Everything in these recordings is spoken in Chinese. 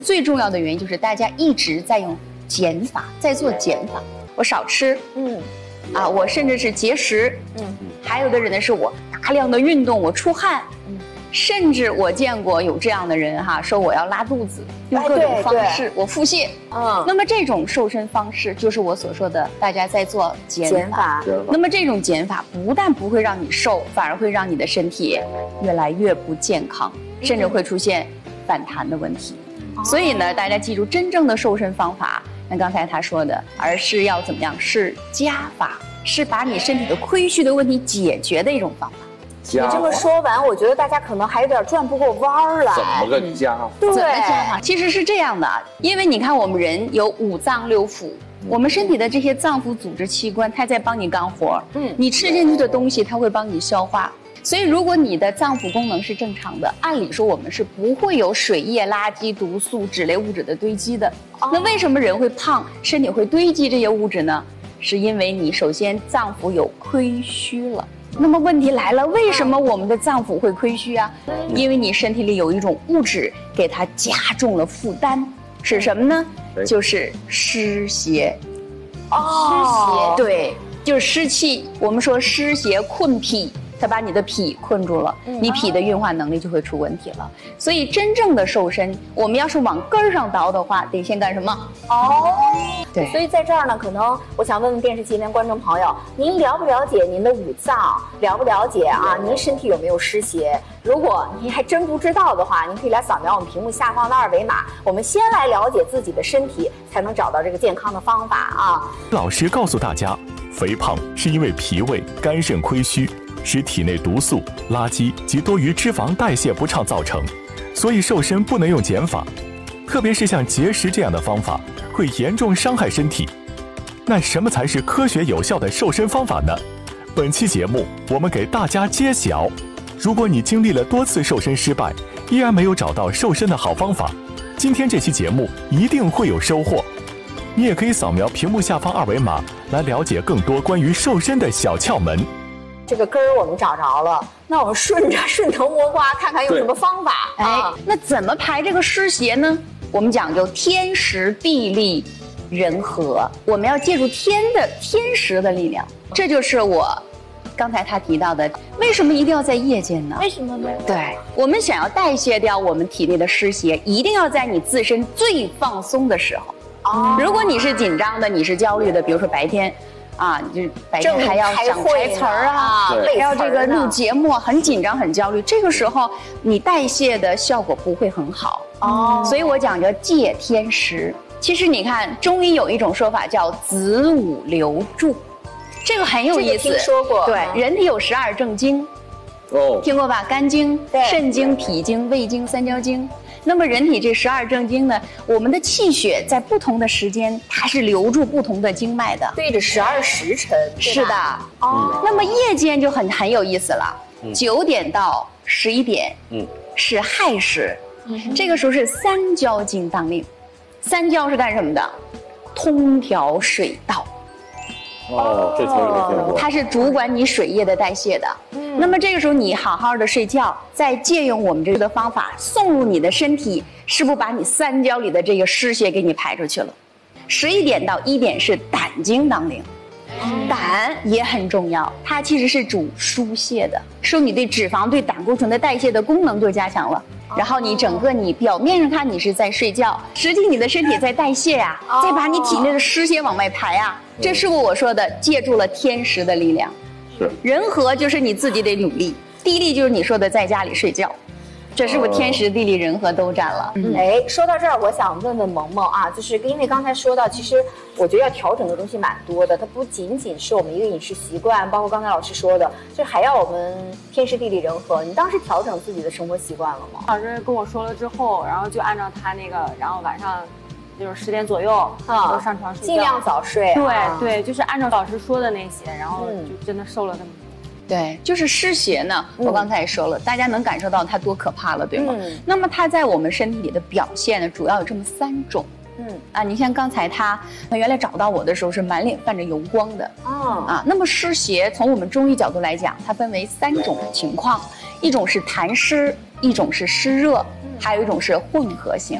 最重要的原因就是大家一直在用减法，在做减法。我少吃，我甚至是节食，还有的人呢是我大量的运动，我出汗，甚至我见过有这样的人说我要拉肚子，用各种方式我腹泻。那么这种瘦身方式就是我所说的大家在做减法。那么这种减法不但不会让你瘦，反而会让你的身体越来越不健康，甚至会出现反弹的问题。所以呢，大家记住，真正的瘦身方法，像刚才他说的，而是要怎么样？是加法，是把你身体的亏虚的问题解决的一种方法。 你这么说完，我觉得大家可能还有点转不过弯儿来。 怎么个加法？ 怎么加法？其实是这样的，因为你看我们人有五脏六腑，我们身体的这些脏腑组织器官，它在帮你干活。你吃进去的东西，它会帮你消化。所以，如果你的脏腑功能是正常的，按理说我们是不会有水液、垃圾、毒素、脂类物质的堆积的。那为什么人会胖，身体会堆积这些物质呢？是因为你首先脏腑有亏虚了。那么问题来了，为什么我们的脏腑会亏虚啊？因为你身体里有一种物质给它加重了负担，是什么呢？就是湿邪。湿邪，对，就是湿气。我们说湿邪困脾。它把你的脾困住了，你脾的运化能力就会出问题了。所以真正的瘦身，我们要是往根儿上倒的话，得先干什么？对。 所以在这儿呢，可能我想问问电视机前观众朋友，您了不了解您的五脏？了不了解您身体有没有湿邪？如果您还真不知道的话，您可以来扫描我们屏幕下方的二维码。我们先来了解自己的身体，才能找到这个健康的方法老师告诉大家，肥胖是因为脾胃、肝肾亏虚，使体内毒素、垃圾及多余脂肪代谢不畅造成，所以瘦身不能用减法，特别是像节食这样的方法，会严重伤害身体。那什么才是科学有效的瘦身方法呢？本期节目我们给大家揭晓。如果你经历了多次瘦身失败，依然没有找到瘦身的好方法，今天这期节目一定会有收获。你也可以扫描屏幕下方二维码来了解更多关于瘦身的小窍门。 这个根儿我们找着了，那我们顺藤摸瓜，看看用什么方法。 那怎么排这个湿邪呢？我们讲究天时地利人和，我们要借助天时的力量。这就是我刚才他提到的，为什么一定要在夜间呢？ 为什么呢？ 对，我们想要代谢掉我们体内的湿邪，一定要在你自身最放松的时候。如果你是紧张的，你是焦虑的，比如说白天。就是白天还要想台词儿还要这个录节目，很紧张很焦虑，这个时候你代谢的效果不会很好。所以我讲究借天时。其实你看中医有一种说法叫子午流注，这个很有意思。 听说过。 对，人体有12正经，听过吧？肝经、肾经、脾经、胃经、三焦经。那么人体这12正经呢，我们的气血在不同的时间，它是流注不同的经脉的， 对着12时辰。 是的。那么夜间就很有意思了，9点到11点，是亥时，这个时候是三焦经当令。三焦是干什么的？通调水道。 这听过。 它是主管你水液的代谢的。那么这个时候你好好的睡觉，再借用我们这个方法送入你的身体，是不是把你三焦里的这个湿邪给你排出去了？11点到1点是胆经当令。胆也很重要，它其实是主疏泄的，说你对脂肪、对胆固醇的代谢的功能就加强了。然后你整个你表面上看你是在睡觉，实际你的身体在代谢再把你体内的湿邪往外排这是我说的借助了天时的力量。人和就是你自己得努力，地利就是你说的在家里睡觉，这是不是天时地利人和都占了？ 说到这儿，我想问问萌萌就是因为刚才说到，其实我觉得要调整的东西蛮多的，它不仅仅是我们一个饮食习惯，包括刚才老师说的，就还要我们天时地利人和。你当时调整自己的生活习惯了吗？ 老师跟我说了之后，然后就按照他那个，然后晚上就是10点左右都上床睡觉， 尽量早睡。 对，就是按照老师说的那些，然后就真的瘦了这么多。 对，就是湿邪呢，我刚才也说了，大家能感受到它多可怕了，对吗？那么它在我们身体里的表现呢，主要有这么3种。你像刚才他原来找到我的时候是满脸泛着油光的。那么湿邪从我们中医角度来讲，它分为3种情况，一种是痰湿，一种是湿热，还有一种是混合型。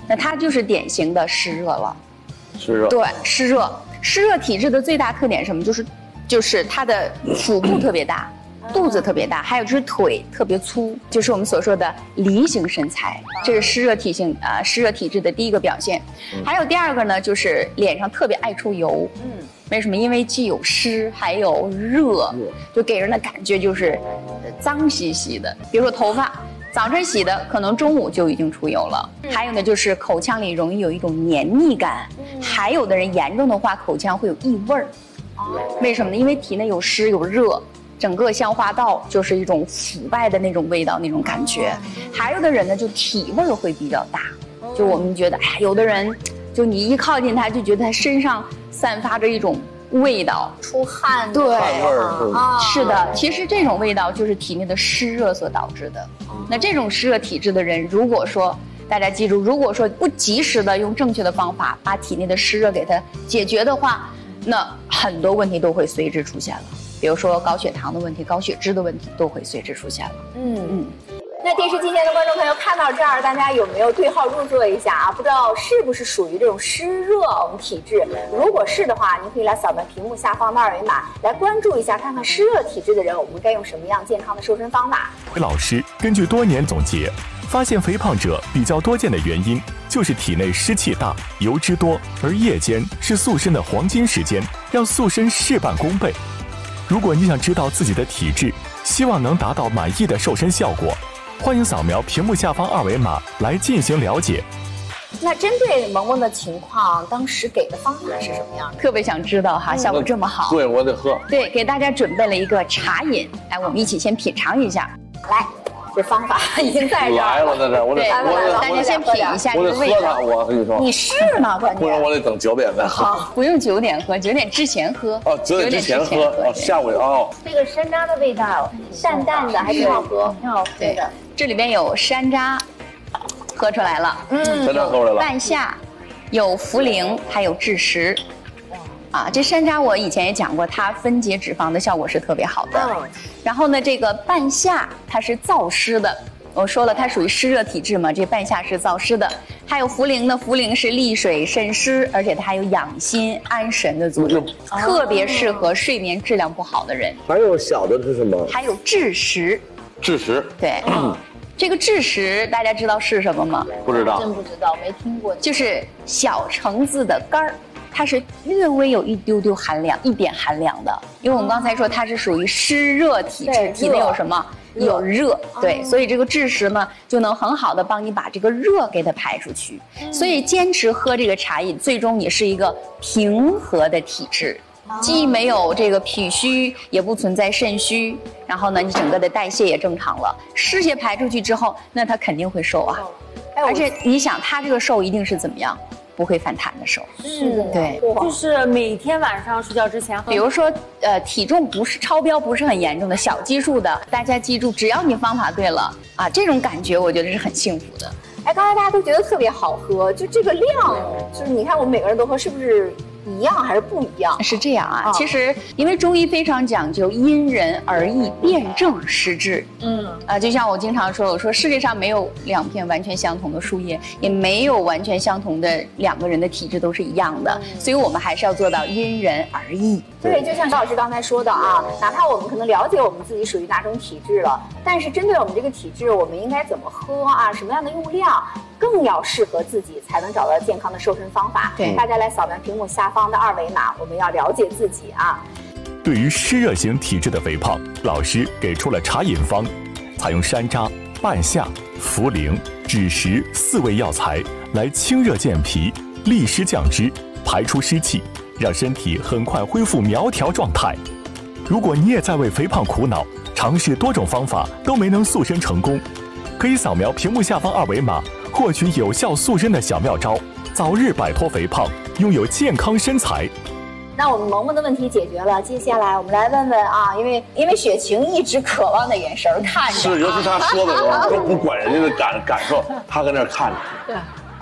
那它就是典型的湿热了。 湿热。 对，湿热体质的最大特点是什么？就是它的腹部特别大，肚子特别大，还有就是腿特别粗，就是我们所说的梨形身材，这是湿热体质的第一个表现。还有第二个呢，就是脸上特别爱出油。为什么？因为既有湿还有热，就给人的感觉就是脏兮兮的。比如说头发，早晨洗的，可能中午就已经出油了。还有呢，就是口腔里容易有一种黏腻感。还有的人严重的话，口腔会有异味儿。为什么呢？因为体内有湿有热，整个消化道就是一种腐败的那种味道，那种感觉。还有的人呢，就体味儿会比较大。就我们觉得，哎，有的人，就你一靠近他，就觉得他身上散发着一种味道， 出汗， 对， 汗味儿是的。其实这种味道就是体内的湿热所导致的。那这种湿热体质的人，如果说大家记住，如果说不及时的用正确的方法把体内的湿热给它解决的话，那很多问题都会随之出现了。比如说高血糖的问题、高血脂的问题都会随之出现了。 那电视机前的观众朋友看到这儿，大家有没有对号入座一下啊？不知道是不是属于这种湿热我们体质？如果是的话，您可以来扫描屏幕下方的二维码，来关注一下，看看湿热体质的人，我们该用什么样健康的瘦身方法。 老师根据多年总结，发现肥胖者比较多见的原因就是体内湿气大、油脂多，而夜间是塑身的黄金时间，要塑身事半功倍。如果你想知道自己的体质，希望能达到满意的瘦身效果，欢迎扫描屏幕下方二维码来进行了解。 那针对萌萌的情况，当时给的方法是什么样的？ 特别想知道哈，效果这么好。 对，我得喝。 对，给大家准备了一个茶饮，来，我们一起先品尝一下。 来，这方法已经在这儿来了，在这儿，我得， 大家先品一下这我个味道。 得喝它，我跟你说。 你是吗？关键不然我得等9点再喝。 好，不用9点喝，9点之前喝。 哦，9点之前喝，哦，下午哦。 这个山楂的味道，淡淡的，还挺好喝，挺好喝的。 这里边有山楂，喝出来了。 山楂喝出来了。 半夏，有茯苓，还有枳实。这山楂我以前也讲过，它分解脂肪的效果是特别好的。然后呢，这个半夏它是燥湿的，我说了它属于湿热体质嘛，这半夏是燥湿的。还有茯苓呢，茯苓是利水渗湿，而且它还有养心安神的作用，特别适合睡眠质量不好的人。 还有小的是什么？ 还有枳实。 枳实。 对。这个枳实大家知道是什么吗？ 不知道。 真不知道，没听过。 就是小橙子的干儿。它是略微有一丢丢寒凉，一点寒凉的，因为我们刚才说它是属于湿热体质，体内有什么？有热，对，所以这个枳实呢就能很好的帮你把这个热给它排出去。所以坚持喝这个茶饮，最终你是一个平和的体质，既没有这个脾虚，也不存在肾虚，然后呢，你整个的代谢也正常了，湿邪排出去之后，那它肯定会瘦啊。而且你想，它这个瘦一定是怎么样？不会反弹的瘦， 是的， 对， 就是每天晚上睡觉之前喝。 比如说，体重不是超标，不是很严重的小基数的，大家记住，只要你方法对了啊，这种感觉我觉得是很幸福的。 哎，刚才大家都觉得特别好喝，就这个量，就是你看我们每个人都喝，是不是一样还是不一样？ 是这样啊，其实因为中医非常讲究因人而异，辨证施治。就像我经常说，我说世界上没有2片完全相同的树叶，也没有完全相同的2个人的体质都是一样的，所以我们还是要做到因人而异。 对，就像高老师刚才说的啊，哪怕我们可能了解我们自己属于哪种体质了，但是针对我们这个体质，我们应该怎么喝啊？什么样的用量，更要适合自己，才能找到健康的瘦身方法。 对， 大家来扫描屏幕下方的2维码，我们要了解自己啊。 对于湿热型体质的肥胖，老师给出了茶饮方，采用山楂、半夏、茯苓、枳实4味药材来清热健脾、利湿降脂、排出湿气，让身体很快恢复苗条状态。如果你也在为肥胖苦恼，尝试多种方法都没能塑身成功，可以扫描屏幕下方2维码，获取有效塑身的小妙招，早日摆脱肥胖，拥有健康身材。 那我们萌萌的问题解决了，接下来我们来问问啊，因为雪晴一直渴望的眼神看着， 是，尤其他说的时候都不管人家的感受，他搁那儿看着。 对。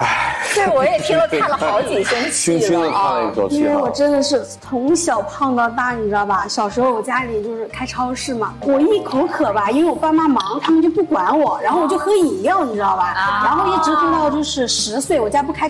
对，我也听了叹了好几声气了， 轻轻的叹了一口气。 因为我真的是从小胖到大，你知道吧？小时候我家里就是开超市嘛，我一口渴吧，因为我爸妈忙，他们就不管我，然后我就喝饮料，你知道吧？然后一直喝到就是10岁，我家不开